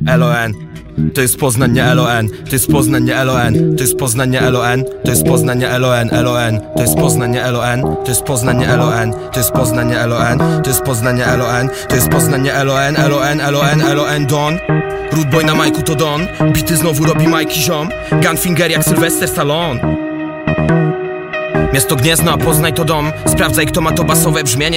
LON. To jest Poznań, nie LON. To jest Poznań, nie LON. To jest Poznań, nie LON. To jest Poznań, nie LON. LON. To jest Poznań, nie LON. To jest Poznań, nie LON. To jest Poznań, nie LON. To jest Poznań, nie LON. To jest Poznań, nie LON. LON, LON, LON, Don. Rootboy na majku to Don. Bity znowu robi Majki ziom. Gunfinger jak Sylwester Stallone. Miasto Gniezno, a Poznań to dom. Sprawdzaj, kto ma to basowe brzmienie.